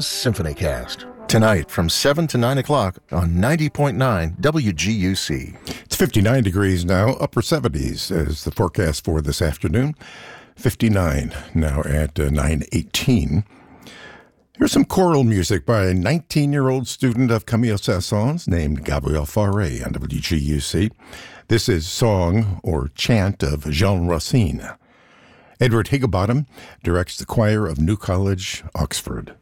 SymphonyCast. Tonight from 7 to 9 o'clock on 90.9 WGUC. It's 59 degrees now, upper 70s is the forecast for this afternoon. 59 now at 9:18. Here's some choral music by a 19-year-old student of Camille Saint-Saëns named Gabriel Fauré on WGUC. This is Song or Chant of Jean Racine. Edward Higginbottom directs the choir of New College, Oxford.